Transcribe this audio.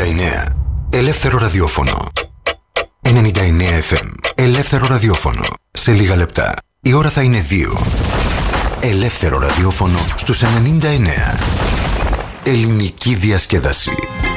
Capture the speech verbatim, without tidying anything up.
ενενήντα εννέα. Ελεύθερο ραδιόφωνο. ενενήντα εννέα εφ εμ. Ελεύθερο ραδιόφωνο. Σε λίγα λεπτά η ώρα θα είναι δύο. Ελεύθερο ραδιόφωνο στους ενενήντα εννέα. Ελληνική διασκέδαση.